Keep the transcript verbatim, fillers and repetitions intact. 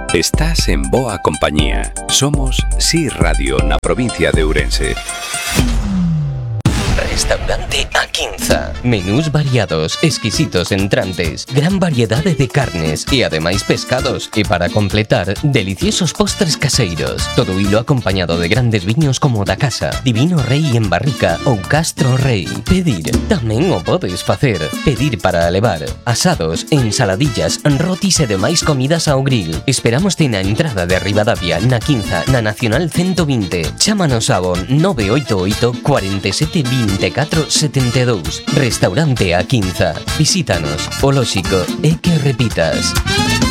Estás en boa compañía. Somos Si Radio na provincia de Ourense. Restaurante A Quinza. Menús variados, exquisitos entrantes, gran variedade de carnes e ademais pescados. E para completar, deliciosos postres caseiros. Todo hilo acompañado de grandes viños como da casa, Divino Rei en barrica ou Castro Rei. Pedir tamén o podes facer. Pedir para levar asados, ensaladillas, rotis e demais comidas ao grill. Esperámoste na entrada de Ribadavia, na Quinza, na Nacional ciento vinte. Chámanos ao nove oito oito, cuatro sete, veinticuatro setenta e dous. Restaurante A Quinza. Visítanos. O lóxico é que repitas.